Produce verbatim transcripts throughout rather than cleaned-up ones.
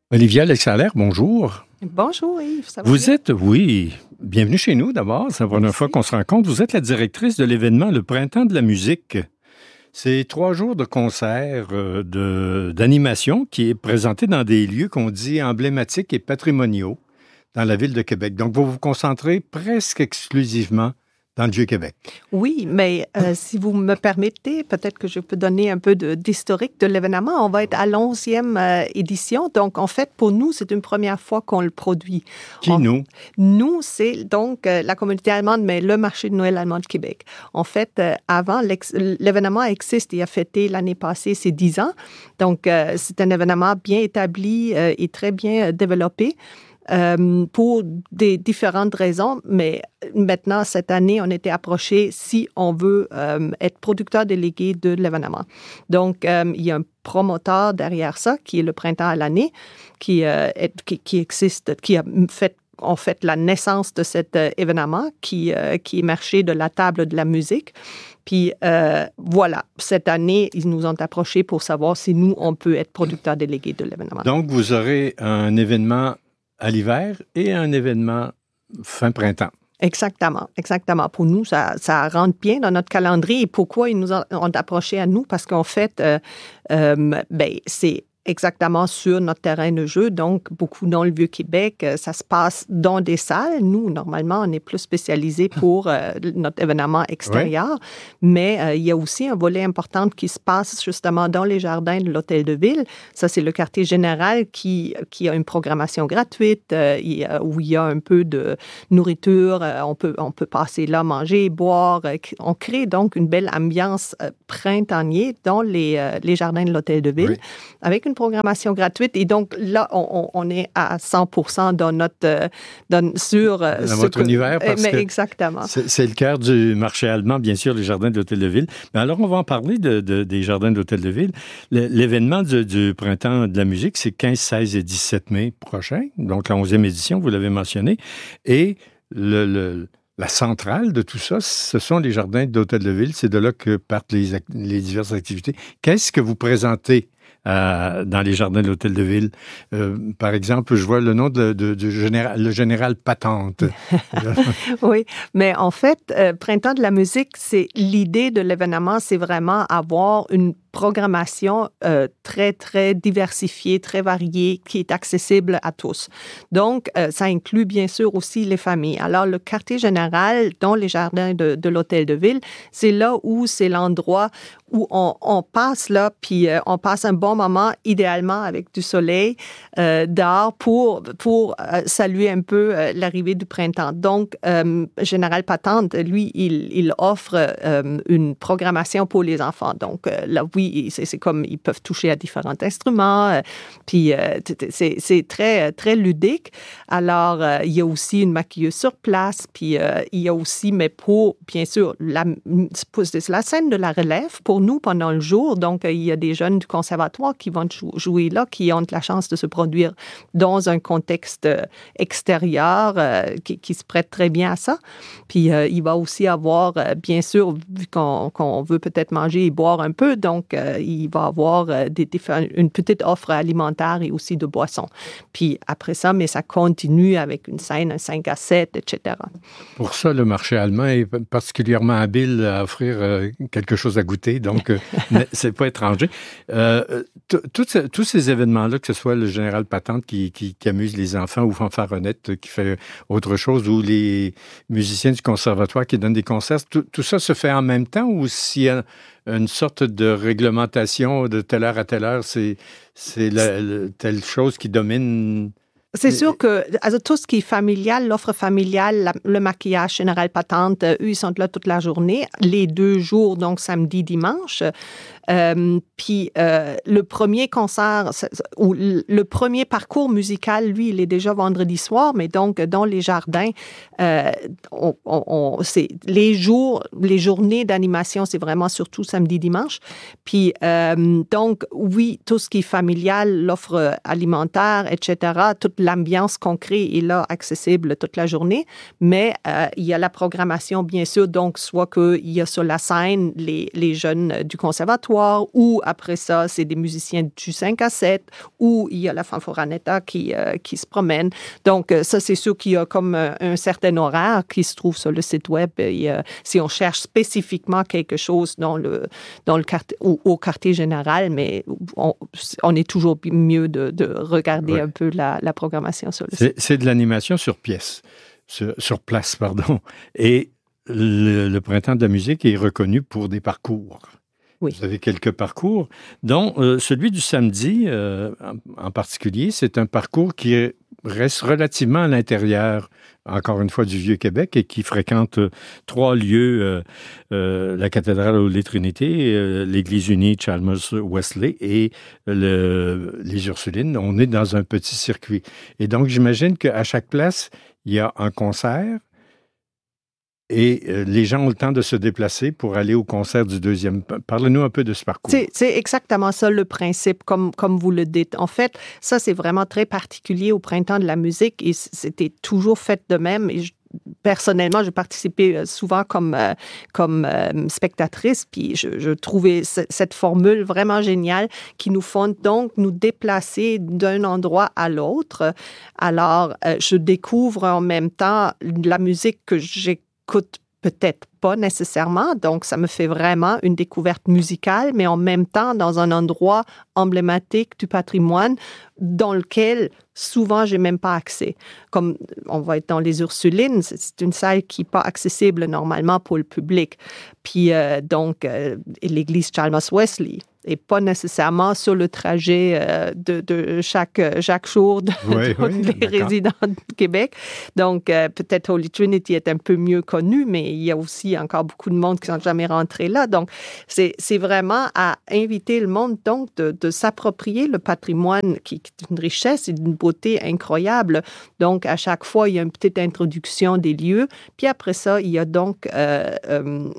Olivia Lexalaire, bonjour. Bonjour Yves, ça va Vous bien? êtes, oui, bienvenue chez nous d'abord. C'est la première Merci. fois qu'on se rencontre. Vous êtes la directrice de l'événement Le Printemps de la musique. C'est trois jours de concerts, euh, de, d'animation qui est présenté dans des lieux qu'on dit emblématiques et patrimoniaux dans la ville de Québec. Donc, vous vous concentrez presque exclusivement dans le Vieux-Québec. Oui, mais euh, si vous me permettez, peut-être que je peux donner un peu de, d'historique de l'événement. On va être à l'onzième euh, édition. Donc, en fait, pour nous, c'est une première fois qu'on le produit. Qui, On, nous? Nous, c'est donc euh, la communauté allemande, mais le marché de Noël allemand de Québec. En fait, euh, avant, l'événement existe et a fêté l'année passée ses dix ans. Donc, euh, c'est un événement bien établi euh, et très bien développé. Euh, pour des différentes raisons, mais maintenant, cette année, on était approché si on veut euh, être producteur délégué de l'événement. Donc, euh, il y a un promoteur derrière ça, qui est le Printemps à l'année, qui, euh, est, qui, qui existe, qui a fait en fait la naissance de cet euh, événement, qui, euh, qui est marché de la table de la musique. Puis euh, voilà, cette année, ils nous ont approchés pour savoir si nous, on peut être producteur délégué de l'événement. Donc, vous aurez un événement à l'hiver et un événement fin printemps. Exactement, exactement. Pour nous, ça, ça rentre bien dans notre calendrier. Et pourquoi ils nous ont, ont approché à nous? Parce qu'en fait, euh, euh, ben, c'est exactement sur notre terrain de jeu, donc beaucoup dans le Vieux-Québec. Ça se passe dans des salles. Nous, normalement, on est plus spécialisé pour euh, notre événement extérieur, oui. mais euh, il y a aussi un volet important qui se passe justement dans les jardins de l'Hôtel de Ville. Ça, c'est le quartier général qui, qui a une programmation gratuite, euh, où il y a un peu de nourriture. Euh, on peut, on peut passer là, manger, boire. Euh, on crée donc une belle ambiance euh, printanière dans les, euh, les jardins de l'Hôtel de Ville, oui. avec une programmation gratuite. Et donc, là, on, on est à cent pour cent dans notre... Euh, dans, sur, dans ce votre que, univers, parce mais que exactement. C'est, c'est le cœur du marché allemand, bien sûr, les jardins de l'Hôtel de Ville. Mais alors, on va en parler de, de, des jardins de l'Hôtel de Ville. Le, l'événement du, du Printemps de la musique, c'est quinze, seize et dix-sept mai prochain, donc la onzième édition, vous l'avez mentionné. Et le... le La centrale de tout ça, ce sont les jardins de l'Hôtel de Ville. C'est de là que partent les, les diverses activités. Qu'est-ce que vous présentez euh, dans les jardins de l'Hôtel de Ville? Euh, par exemple, je vois le nom de, de, de général, le général Patente. Oui, mais en fait, euh, Printemps de la musique, c'est l'idée de l'événement, c'est vraiment avoir une programmation euh, très, très diversifiée, très variée, qui est accessible à tous. Donc, euh, ça inclut bien sûr aussi les familles. Alors, le quartier général dans les jardins de, de l'Hôtel de Ville, c'est là où c'est l'endroit où on, on passe là, puis euh, on passe un bon moment, idéalement avec du soleil euh, dehors pour, pour euh, saluer un peu euh, l'arrivée du printemps. Donc, euh, Général Patente, lui, il, il offre euh, une programmation pour les enfants. Donc, euh, là, oui, c'est, c'est comme ils peuvent toucher à différents instruments, euh, puis euh, c'est, c'est très, très ludique. Alors, euh, il y a aussi une maquilleuse sur place, puis euh, il y a aussi, mais pour, bien sûr, la, pour la scène de la relève, pour nous, pendant le jour, donc il y a des jeunes du conservatoire qui vont jouer là, qui ont la chance de se produire dans un contexte extérieur euh, qui, qui se prête très bien à ça. Puis, euh, il va aussi avoir, euh, bien sûr, vu qu'on, qu'on veut peut-être manger et boire un peu, donc euh, il va avoir euh, des, des, une petite offre alimentaire et aussi de boissons. Puis après ça, mais ça continue avec une scène, un cinq à sept, et cetera. Pour ça, le marché allemand est particulièrement habile à offrir euh, quelque chose à goûter, donc euh, c'est pas étranger. Euh, tous ces événements-là, que ce soit le Général Patente qui, qui, qui amuse les enfants ou Fanfaronnette qui fait autre chose, ou les musiciens du conservatoire qui donnent des concerts, tout, tout ça se fait en même temps, ou s'il y a une sorte de réglementation de telle heure à telle heure, c'est, c'est la, la, telle chose qui domine? C'est sûr que also, tout ce qui est familial, l'offre familiale, la, le maquillage Général Patente, eux, ils sont là toute la journée, les deux jours, donc samedi, dimanche. Euh, puis euh, le premier concert, ou le premier parcours musical, lui, il est déjà vendredi soir, mais donc dans les jardins, euh, on, on, on, c'est les jours, les journées d'animation, c'est vraiment surtout samedi, dimanche. Puis euh, donc, oui, tout ce qui est familial, l'offre alimentaire, et cetera, toute l'ambiance qu'on crée est là accessible toute la journée, mais euh, il y a la programmation, bien sûr, donc soit qu'il y a sur la scène les, les jeunes du conservatoire, soir, ou après ça, c'est des musiciens du cinq à sept, ou il y a la fanforanetta qui, euh, qui se promène. Donc, euh, ça, c'est sûr qu'il y a comme un, un certain horaire qui se trouve sur le site web. Et, euh, si on cherche spécifiquement quelque chose dans le, dans le quartier, au, au quartier général, mais on, on est toujours mieux de, de regarder ouais. un peu la, la programmation sur le c'est, site. C'est de l'animation sur pièce, sur, sur place, pardon. Et le, le Printemps de la musique est reconnu pour des parcours. Oui. Vous avez quelques parcours, dont euh, celui du samedi euh, en, en particulier, c'est un parcours qui reste relativement à l'intérieur, encore une fois, du Vieux-Québec et qui fréquente euh, trois lieux, euh, euh, la cathédrale Holy Trinité, euh, l'Église unie Chalmers-Wesley et le, les Ursulines. On est dans un petit circuit. Et donc, j'imagine qu'à chaque place, il y a un concert. Et euh, les gens ont le temps de se déplacer pour aller au concert du deuxième. Parlez-nous un peu de ce parcours. C'est, c'est exactement ça le principe, comme, comme vous le dites. En fait, ça, c'est vraiment très particulier au Printemps de la musique et c'était toujours fait de même. Et je, personnellement, j'ai participé souvent comme, euh, comme euh, spectatrice, puis je, je trouvais c- cette formule vraiment géniale qui nous font donc nous déplacer d'un endroit à l'autre. Alors, euh, je découvre en même temps la musique que j'ai écoute peut-être pas nécessairement, donc ça me fait vraiment une découverte musicale, mais en même temps dans un endroit emblématique du patrimoine dans lequel souvent j'ai même pas accès. Comme on va être dans les Ursulines, c'est une salle qui n'est pas accessible normalement pour le public. Puis euh, donc euh, l'église Chalmers-Wesley et pas nécessairement sur le trajet euh, de, de chaque, chaque jour de, oui, de oui, les d'accord. résidents du Québec. Donc, euh, peut-être Holy Trinity est un peu mieux connu, mais il y a aussi encore beaucoup de monde qui ne sont jamais rentrés là. Donc, c'est, c'est vraiment à inviter le monde donc de, de s'approprier le patrimoine qui, qui est une richesse et d'une beauté incroyable. Donc, à chaque fois, il y a une petite introduction des lieux. Puis après ça, il y a donc... Euh, euh,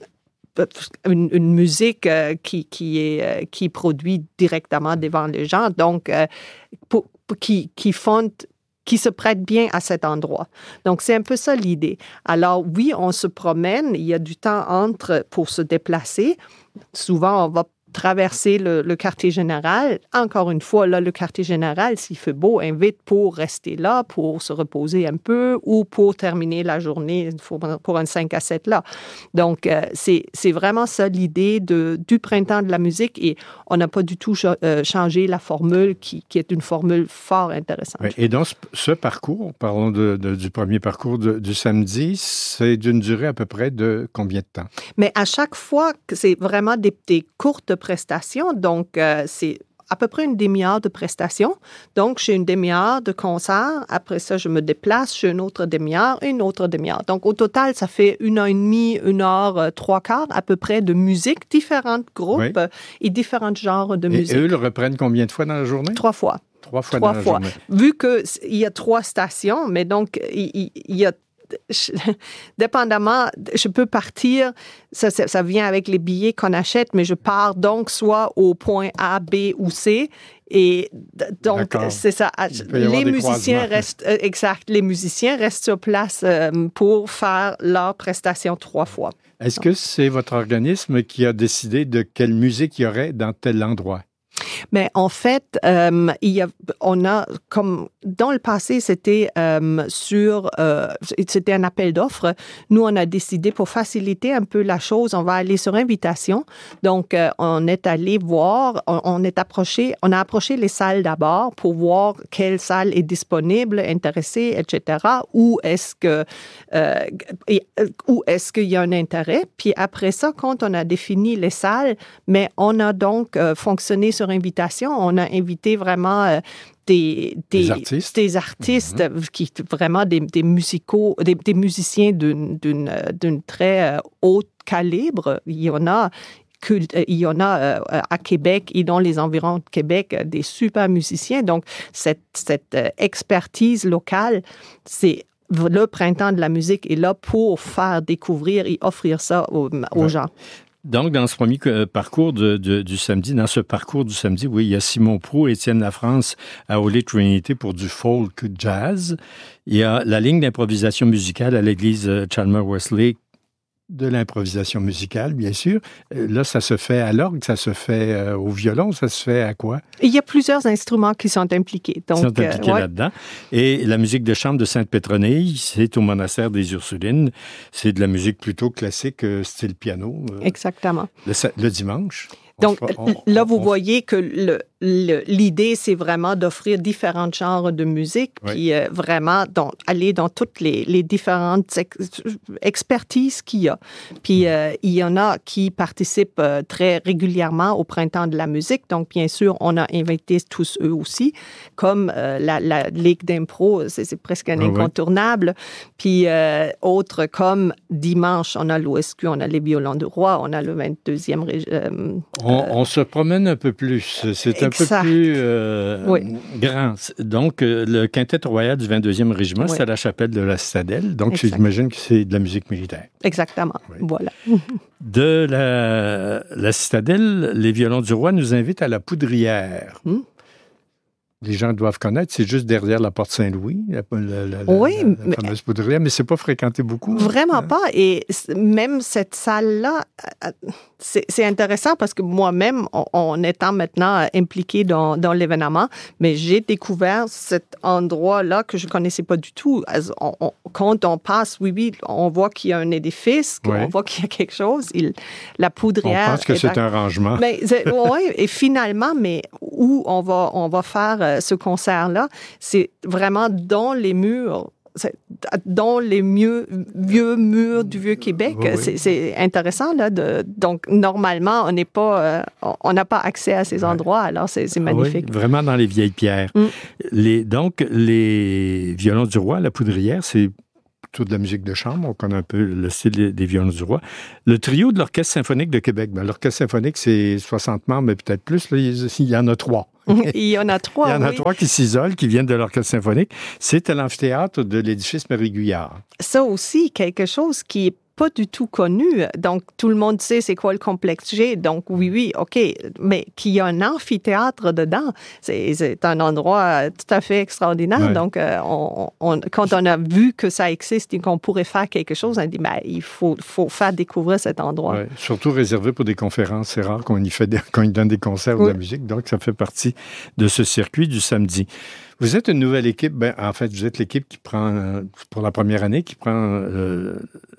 Une, une musique euh, qui, qui est euh, qui est produite directement devant les gens, donc euh, pour, pour, qui, qui font, qui se prête bien à cet endroit. Donc, c'est un peu ça l'idée. Alors, oui, on se promène, il y a du temps entre pour se déplacer. Souvent, on va traverser le, le quartier général. Encore une fois, là, le quartier général, s'il fait beau, invite pour rester là, pour se reposer un peu ou pour terminer la journée pour un cinq à sept là. Donc, euh, c'est, c'est vraiment ça l'idée de, du Printemps de la musique et on n'a pas du tout euh, changé la formule qui, qui est une formule fort intéressante. Oui, et dans ce, ce parcours, parlons de, de, du premier parcours de, du samedi, c'est d'une durée à peu près de combien de temps? Mais à chaque fois, c'est vraiment des, des courtes prestations, donc euh, c'est à peu près une demi-heure de prestation. Donc, j'ai une demi-heure de concert. Après ça, je me déplace, j'ai une autre demi-heure, une autre demi-heure. Donc, au total, ça fait une heure et demie, une heure, euh, trois quarts à peu près de musique, différents groupes oui. euh, et différents genres de et, musique. Et eux le reprennent combien de fois dans la journée? Trois fois. Trois fois trois dans fois. la journée. Vu qu'il y a trois stations, mais donc, il, il y a Je, dépendamment, je peux partir, ça, ça, ça vient avec les billets qu'on achète, mais je pars donc soit au point A, B ou C. Et donc, D'accord. c'est ça. Les musiciens restent, euh, exact, les musiciens restent sur place euh, pour faire leur prestation trois fois. Est-ce donc. que c'est votre organisme qui a décidé de quelle musique il y aurait dans tel endroit? Mais en fait, euh, il y a, on a, comme dans le passé, c'était euh, sur, euh, c'était un appel d'offres. Nous, on a décidé pour faciliter un peu la chose, on va aller sur invitation. Donc, euh, on est allé voir, on, on est approché, on a approché les salles d'abord pour voir quelle salle est disponible, intéressée, et cetera. Où est-ce que, euh, et, où est-ce qu'il y a un intérêt? Puis après ça, quand on a défini les salles, mais on a donc euh, fonctionné sur invitation. On a invité vraiment euh, des, des, des artistes, des artistes mm-hmm. qui vraiment des, des musicaux, des, des musiciens d'une, d'une, d'une très euh, haut calibre. Il y en a. Il y en a euh, à Québec et dans les environs de Québec des super musiciens. Donc, cette, cette euh, expertise locale, c'est le Printemps de la musique est là pour faire découvrir et offrir ça aux, aux ouais. gens. Donc, dans ce premier parcours de, de, du samedi, dans ce parcours du samedi, oui, il y a Simon Prou et Étienne Lafrance à Holy Trinity pour du folk jazz. Il y a la ligne d'improvisation musicale à l'église Chalmers-Wesley de l'improvisation musicale, bien sûr. Là, ça se fait à l'orgue, ça se fait euh, au violon, ça se fait à quoi? Il y a plusieurs instruments qui sont impliqués. Donc, qui sont impliqués euh, ouais. là-dedans. Et la musique de chambre de Sainte-Pétronille, c'est au monastère des Ursulines. C'est de la musique plutôt classique, euh, style piano. Euh, Exactement. Le, le dimanche. Donc, on, là, on, vous on... voyez que le, le, l'idée, c'est vraiment d'offrir différents genres de musique, oui. puis euh, vraiment dans, aller dans toutes les, les différentes ex- expertises qu'il y a. Puis, euh, il y en a qui participent euh, très régulièrement au Printemps de la musique. Donc, bien sûr, on a invité tous eux aussi, comme euh, la, la Ligue d'impro, c'est, c'est presque un ah, incontournable. Oui. Puis, euh, autres comme dimanche, on a l'O S Q, on a les Violons du Roi, on a le vingt-deuxième... Euh, On, on se promène un peu plus. C'est exact. Un peu plus euh, oui. grand. Donc, euh, le quintet royal du vingt-deuxième régiment, oui. c'est à la chapelle de la Citadelle. Donc, exact. J'imagine que c'est de la musique militaire. Exactement. Oui. Voilà. De la, la Citadelle, les Violons du Roi nous invitent à la Poudrière. Hum. Les gens doivent connaître, c'est juste derrière la porte Saint-Louis, la, la, la, oui, la, la fameuse mais, poudrière, mais c'est pas fréquenté beaucoup. Vraiment hein? pas. Et même cette salle-là, c'est, c'est intéressant parce que moi-même, en, en étant maintenant impliquée dans, dans l'événement, mais j'ai découvert cet endroit-là que je connaissais pas du tout. On, on, quand on passe, oui, oui, on voit qu'il y a un édifice, oui. on voit qu'il y a quelque chose. Il, la poudrière... On pense que c'est à... un rangement. Oui, et finalement, mais où on va, on va faire ce concert-là, c'est vraiment dans les murs, dans les mieux, vieux murs du Vieux-Québec. Oui, oui. C'est, c'est intéressant, là. De, donc, normalement, on n'est pas, euh, on n'a pas accès à ces endroits, alors c'est, c'est magnifique. Ah oui, vraiment dans les vieilles pierres. Mm. Les, donc, les Violons du Roi, la Poudrière, c'est plutôt de la musique de chambre. On connaît un peu le style des Violons du Roi. Le trio de l'Orchestre symphonique de Québec. Ben, l'Orchestre symphonique, c'est soixante membres, mais peut-être plus. Là, il y en a trois. Il y en a trois, Il y en a oui. trois qui s'isolent, qui viennent de l'Orchestre symphonique. C'est à l'amphithéâtre de l'édifice Marie-Guyard. Ça aussi, quelque chose qui est pas du tout connu. Donc, tout le monde sait c'est quoi le complexe G. Donc, oui, oui, OK. Mais qu'il y a un amphithéâtre dedans, c'est, c'est un endroit tout à fait extraordinaire. Ouais. Donc, euh, on, on, quand on a vu que ça existe et qu'on pourrait faire quelque chose, on a dit, ben, il faut, faut faire découvrir cet endroit. Ouais. Surtout réservé pour des conférences. C'est rare qu'on y fait des, qu'on y donne des concerts oui. ou de la musique. Donc, ça fait partie de ce circuit du samedi. Vous êtes une nouvelle équipe. Ben, en fait, vous êtes l'équipe qui prend, euh, pour la première année, qui prend euh,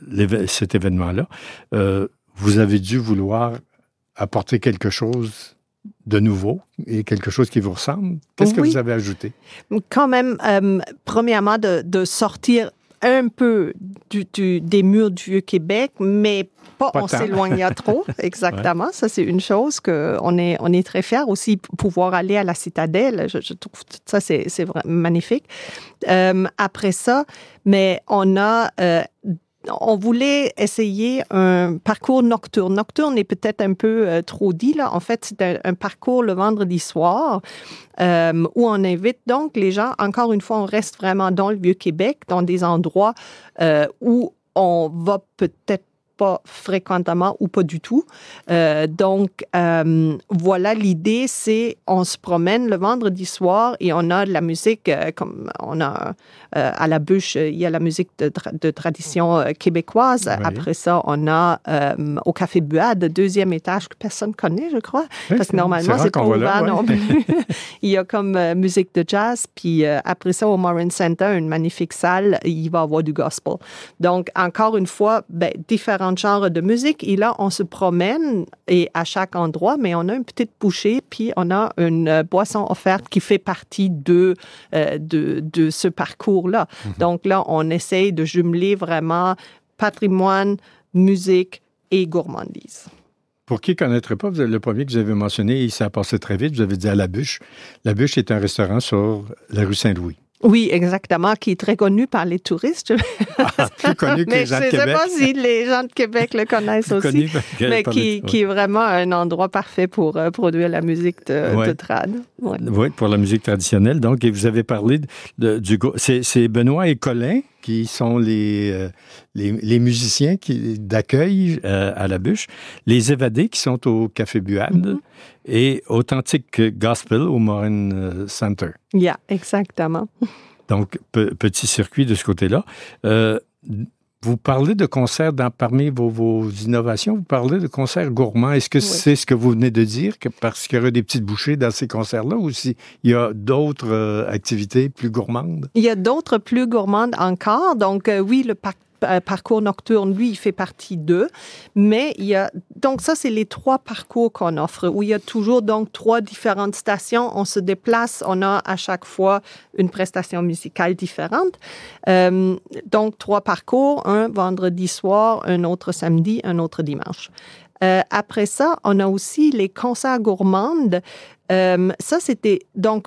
cet événement-là. Euh, vous avez dû vouloir apporter quelque chose de nouveau et quelque chose qui vous ressemble. Qu'est-ce oui. que vous avez ajouté? Quand même, euh, premièrement, de, de sortir un peu du, du, des murs du Vieux-Québec, mais pas, pas en s'éloignant trop. Exactement. Ouais. Ça, c'est une chose qu'on est, on est très fiers aussi, pouvoir aller à la Citadelle. Je, je trouve ça, c'est, c'est vraiment magnifique. Euh, après ça, mais on a... Euh, on voulait essayer un parcours nocturne. Nocturne est peut-être un peu euh, trop dit, là. En fait, c'est un, un parcours le vendredi soir euh, où on invite donc les gens, encore une fois, on reste vraiment dans le Vieux-Québec, dans des endroits euh, où on va peut-être pas fréquemment ou pas du tout. Euh, donc, euh, voilà, l'idée, c'est on se promène le vendredi soir et on a de la musique, euh, comme on a euh, à la bûche, il y a la musique de, tra- de tradition euh, québécoise. Oui. Après ça, on a euh, au Café Buade, deuxième étage que personne connaît, je crois, oui, parce que normalement, c'est, c'est pas ouvert non plus. Il y a comme euh, musique de jazz, puis euh, après ça, au Morin Center, une magnifique salle, il va y avoir du gospel. Donc, encore une fois, ben, différents genres de musique. Et là, on se promène et à chaque endroit, mais on a une petite bouchée, puis on a une euh, boisson offerte qui fait partie de, euh, de, de ce parcours-là. Mm-hmm. Donc là, on essaye de jumeler vraiment patrimoine, musique et gourmandise. Pour qui ne connaîtrait pas, le premier que vous avez mentionné, ça a passé très vite, vous avez dit à La Bûche. La Bûche est un restaurant sur la rue Saint-Louis. Oui, exactement, qui est très connu par les touristes. Ah, plus connu que les gens de Québec. Mais je ne sais pas si les gens de Québec le connaissent aussi, mais qui, qui est vraiment un endroit parfait pour uh, produire la musique de, ouais. de trad. Ouais. Oui, pour la musique traditionnelle. Donc, et vous avez parlé de, de, du... C'est, c'est Benoît et Colin qui sont les, euh, les, les musiciens qui, d'accueil euh, à La Bûche, les évadés qui sont au Café Buade mm-hmm. et Authentique Gospel au Morin euh, Center. Yeah, exactement. Donc, pe- petit circuit de ce côté-là. Euh, Vous parlez de concerts dans, parmi vos, vos innovations, vous parlez de concerts gourmands. Est-ce que oui. c'est ce que vous venez de dire, que parce qu'il y aurait des petites bouchées dans ces concerts-là, ou s'il y a d'autres euh, activités plus gourmandes? Il y a d'autres plus gourmandes encore. Donc, euh, oui, le parc parcours nocturne, lui, il fait partie d'eux. Mais il y a... Donc, ça, c'est les trois parcours qu'on offre, où il y a toujours, donc, trois différentes stations. On se déplace, on a à chaque fois une prestation musicale différente. Euh, donc, trois parcours, un vendredi soir, un autre samedi, un autre dimanche. Euh, après ça, on a aussi les concerts gourmandes. Euh, ça, c'était, donc,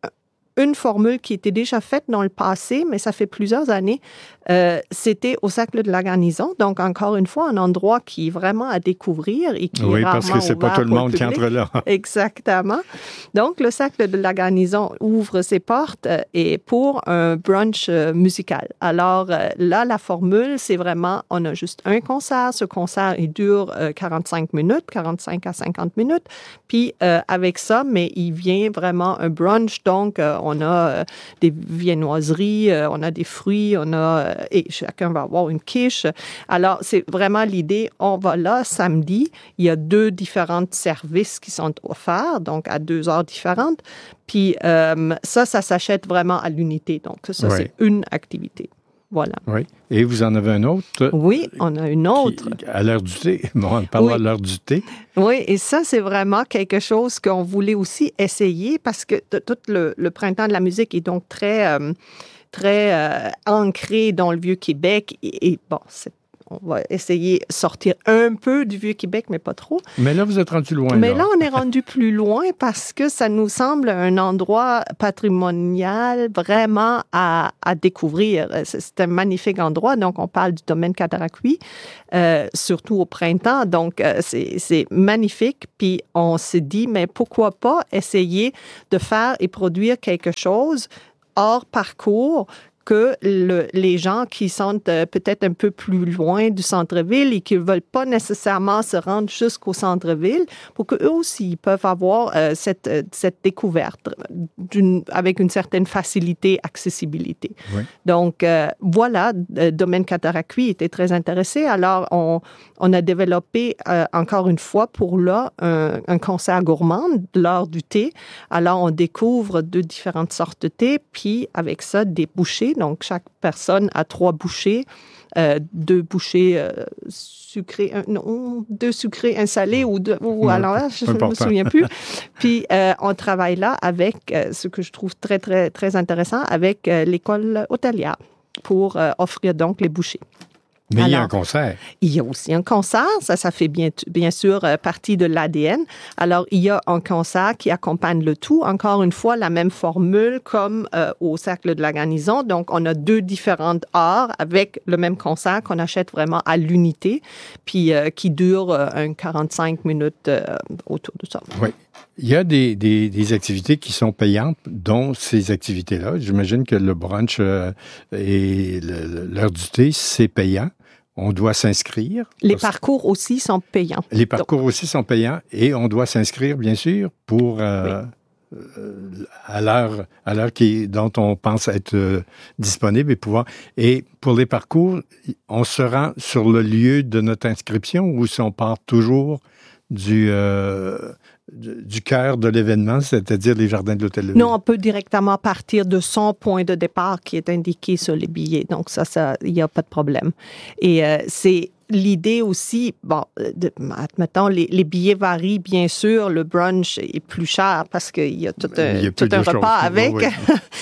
une formule qui était déjà faite dans le passé, mais ça fait plusieurs années. Euh, c'était au Cercle de la Garnison. Donc, encore une fois, un endroit qui est vraiment à découvrir et qui oui, est rarement parce que c'est pas tout le monde qui entre là. Exactement. Donc, le Cercle de la Garnison ouvre ses portes euh, et pour un brunch euh, musical. Alors, euh, là, la formule, c'est vraiment, on a juste un concert. Ce concert, il dure euh, quarante-cinq minutes, quarante-cinq à cinquante minutes. Puis, euh, avec ça, mais il vient vraiment un brunch. Donc, euh, on a euh, des viennoiseries, euh, on a des fruits, on a... Euh, et chacun va avoir une quiche. Alors, c'est vraiment l'idée. On va là samedi. Il y a deux différents services qui sont offerts, donc à deux heures différentes. Puis euh, ça, ça s'achète vraiment à l'unité. Donc, ça, oui. c'est une activité. Voilà. Oui. Et vous en avez un autre? Oui, on a une autre. Qui, à l'heure du thé. Bon, on parle oui. à l'heure du thé. Oui, et ça, c'est vraiment quelque chose qu'on voulait aussi essayer parce que t- tout le, le printemps de la musique est donc très, euh, très euh, ancré dans le Vieux-Québec. Et, et bon, c'est on va essayer de sortir un peu du Vieux-Québec, mais pas trop. Mais là, vous êtes rendu loin. Mais là, là on est rendu plus loin parce que ça nous semble un endroit patrimonial vraiment à, à découvrir. C'est un magnifique endroit. Donc, on parle du domaine Cataraqui, euh, surtout au printemps. Donc, euh, c'est, c'est magnifique. Puis, on s'est dit, mais pourquoi pas essayer de faire et produire quelque chose hors parcours que le, les gens qui sont euh, peut-être un peu plus loin du centre-ville et qui ne veulent pas nécessairement se rendre jusqu'au centre-ville, pour qu'eux aussi peuvent avoir euh, cette, euh, cette découverte d'une, avec une certaine facilité, accessibilité. Oui. Donc, euh, voilà, le domaine Cataraqui était très intéressé. Alors, on, on a développé, euh, encore une fois, pour là, un, un concert gourmand, l'heure du thé. Alors, on découvre deux différentes sortes de thé, puis avec ça, des bouchées. Donc, chaque personne a trois bouchées, euh, deux bouchées euh, sucrées, un, non, deux sucrées, un salé ou deux, ou ouais, alors là, je ne me souviens plus. Puis, euh, on travaille là avec euh, ce que je trouve très, très, très intéressant, avec euh, l'école hôtelière pour euh, offrir donc les bouchées. Mais alors, il y a un concert. Il y a aussi un concert. Ça, ça fait bien, bien sûr partie de l'A D N. Alors, il y a un concert qui accompagne le tout. Encore une fois, la même formule comme euh, au Cercle de la Garnison. Donc, on a deux différentes heures avec le même concert qu'on achète vraiment à l'unité, puis euh, qui dure euh, un quarante-cinq minutes euh, autour de ça. Oui. Il y a des, des, des activités qui sont payantes, dont ces activités-là. J'imagine que le brunch euh, et le, l'heure du thé, c'est payant. On doit s'inscrire. Les parcours aussi sont payants. Les parcours Donc. aussi sont payants et on doit s'inscrire, bien sûr, pour euh, oui. euh, à l'heure, à l'heure qui, dont on pense être euh, disponible et pouvoir. Et pour les parcours, on se rend sur le lieu de notre inscription ou si on part toujours du... Euh, du cœur de l'événement, c'est-à-dire les jardins de l'Hôtel de Ville? Non, on peut directement partir de son point de départ qui est indiqué sur les billets. Donc, ça, ça, il n'y a pas de problème. Et euh, c'est l'idée aussi, bon, de, admettons, les, les billets varient, bien sûr. Le brunch est plus cher parce qu'il y a tout un, il y a tout un repas choses, avec. Oui.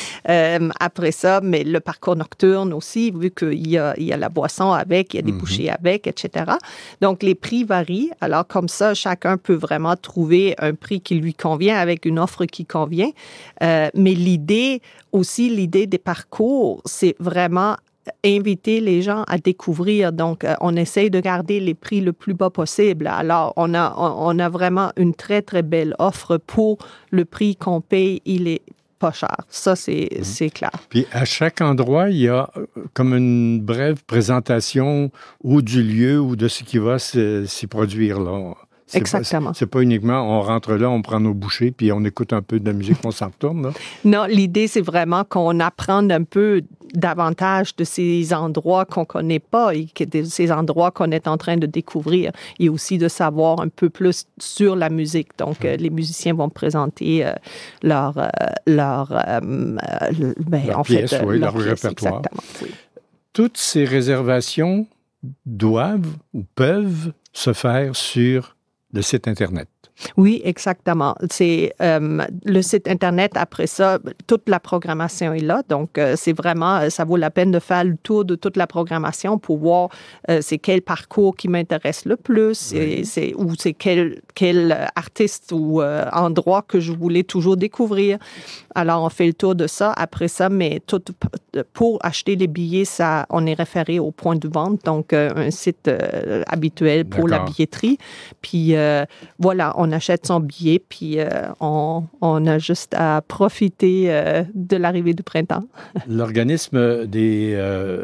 euh, après ça, mais le parcours nocturne aussi, vu qu'il y a, il y a la boisson avec, il y a des mm-hmm. bouchées avec, et cetera. Donc, les prix varient. Alors, comme ça, chacun peut vraiment trouver un prix qui lui convient avec une offre qui convient. Euh, mais l'idée aussi, l'idée des parcours, c'est vraiment inviter les gens à découvrir. Donc, euh, on essaye de garder les prix le plus bas possible. Alors, on a, on a vraiment une très, très belle offre pour le prix qu'on paye. Il est pas cher. Ça, c'est, mmh. c'est clair. Puis, à chaque endroit, il y a comme une brève présentation ou du lieu ou de ce qui va s'y produire, là. C'est Exactement. Pas, c'est pas uniquement, on rentre là, on prend nos bouchées, puis on écoute un peu de la musique, on s'en retourne, là. Non, l'idée, c'est vraiment qu'on apprenne un peu davantage de ces endroits qu'on ne connaît pas et que de ces endroits qu'on est en train de découvrir, et aussi de savoir un peu plus sur la musique. Donc, euh, les musiciens vont présenter euh, leur, euh, leur, euh, le, ben, leur en pièce, fait, oui, leur, leur pièce, répertoire. Exactement, oui. Toutes ces réservations doivent ou peuvent se faire sur le site Internet. Oui, exactement. C'est euh, le site Internet, après ça, toute la programmation est là. Donc, euh, c'est vraiment, ça vaut la peine de faire le tour de toute la programmation pour voir euh, c'est quel parcours qui m'intéresse le plus, oui. et c'est, ou c'est quel, quel artiste ou euh, endroit que je voulais toujours découvrir. Alors, on fait le tour de ça. Après ça, mais tout, pour acheter les billets, ça, on est référé au point de vente, donc euh, un site euh, habituel pour D'accord. la billetterie. Puis, euh, voilà, on achète son billet, puis euh, on, on a juste à profiter euh, de l'arrivée du printemps. L'organisme des, euh,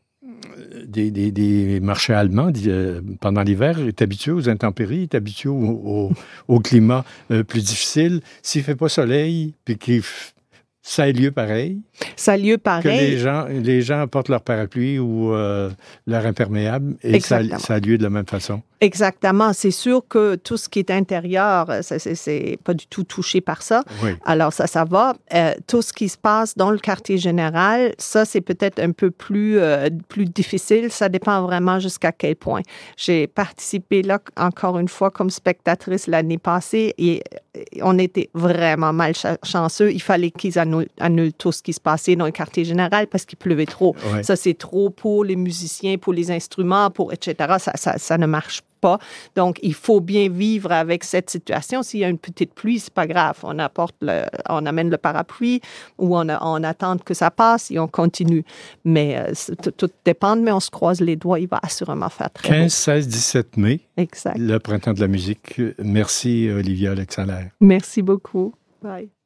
des, des, des marchés allemands euh, pendant l'hiver est habitué aux intempéries, est habitué au, au, au climat euh, plus difficile. S'il ne fait pas soleil, puis qu'il ça a lieu pareil. Ça a lieu pareil. Que les gens, les gens apportent leur parapluie ou euh, leur imperméable et ça, ça a lieu de la même façon. Exactement. C'est sûr que tout ce qui est intérieur, ça, c'est, c'est pas du tout touché par ça. Oui. Alors, ça, ça va. Euh, tout ce qui se passe dans le quartier général, ça, c'est peut-être un peu plus, euh, plus difficile. Ça dépend vraiment jusqu'à quel point. J'ai participé là, encore une fois, comme spectatrice l'année passée et on était vraiment malchanceux. Il fallait qu'ils annulent, annulent tout ce qui se passait dans le quartier général parce qu'il pleuvait trop. Oui. Ça, c'est trop pour les musiciens, pour les instruments, pour et cetera. Ça, ça, ça ne marche pas. Donc, il faut bien vivre avec cette situation. S'il y a une petite pluie, c'est pas grave. On apporte le, on amène le parapluie ou on, on attend que ça passe et on continue. Mais euh, tout, tout dépend, mais on se croise les doigts. Il va assurément faire très quinze, seize, dix-sept mai. Exact. Le printemps de la musique. Merci, Olivia Alexander. Merci beaucoup. Bye.